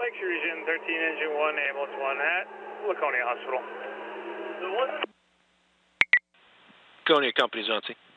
Lakeshore Region 13, Engine 1, Ambulance 1 at Laconia Hospital. Laconia Company, Zonsi.